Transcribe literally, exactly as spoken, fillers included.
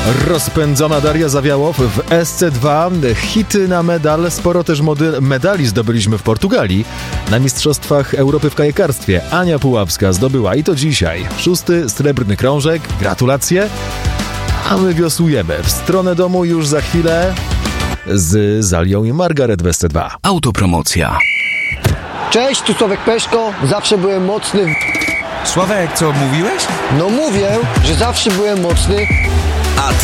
Rozpędzona Daria Zawiałow w S C dwa. Hity na medal. Sporo też mody- medali zdobyliśmy w Portugalii. Na Mistrzostwach Europy w kajakarstwie Ania Puławska zdobyła i to dzisiaj szósty srebrny krążek. Gratulacje. A my wiosłujemy w stronę domu już za chwilę z Zalią i Margaret w S C dwa. Autopromocja. Cześć, tu Sławek Peszko. Zawsze byłem mocny w... Sławek, co mówiłeś? No mówię, że zawsze byłem mocny. A